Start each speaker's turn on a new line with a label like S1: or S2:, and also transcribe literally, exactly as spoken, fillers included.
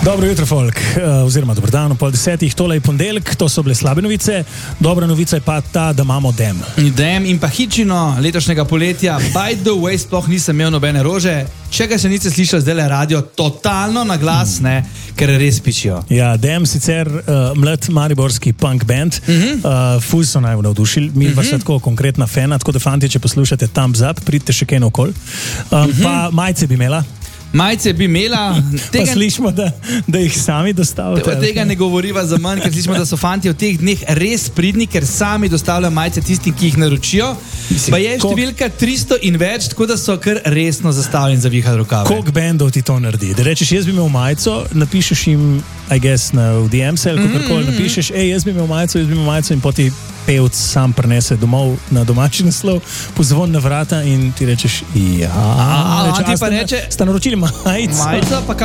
S1: Dobro jutro, folk, uh, oziroma dobro dan, pol desetih, tole je ponedeljek, to so bile slabe novice. Dobra novica je pa ta, da imamo Dem.
S2: Dem in pa hičino letošnjega poletja. By the way, sploh nisem imel nobene rože. Če ga še niste slišali, zdaj le radio totalno na glas, ne, ker res pičijo.
S1: Ja, Dem sicer uh, mlad mariborski punk band, uh -huh. uh, ful so naj navdušili, mi uh -huh. pa še tako konkretna fena, tako da fanti, če poslušate Thumbs Up, pridite še kaj naokol. Um, uh -huh. Pa majice bi imela.
S2: Majice bi imela.
S1: Tega... Pa slišimo, da, da jih sami dostavite.
S2: Tega, tega ne govoriva za manj, ker slišimo, da so fanti v teh dneh res pridni, ker sami dostavljajo majice tistim, ki jih naročijo. Pa je številka tristo in več, tako da so kar resno zastavljeni za vihar rokave.
S1: Koliko bendov ti to naredi? Da rečeš, jaz bi imel majico, napišeš jim, I guess, na D M-se ali kakorkoli, napišeš, ej, jaz bi imel majico, jaz bi imel majico in poti pevc sam prinese domov na domači naslov, pozvon na vrata in ti rečeš, ja.
S2: A, a, a ti pa reče,
S1: sta naročili majico.
S2: Majica pa